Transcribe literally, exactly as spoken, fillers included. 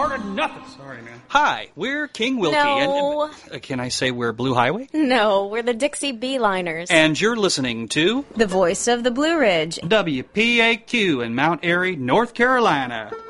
recorded nothing. Sorry, man. Hi, we're King Wilkie. No. And, uh, can I say we're Blue Highway? No, we're the Dixie Beeliners. And you're listening to The Voice of the Blue Ridge. W P A Q in Mount Airy, North Carolina.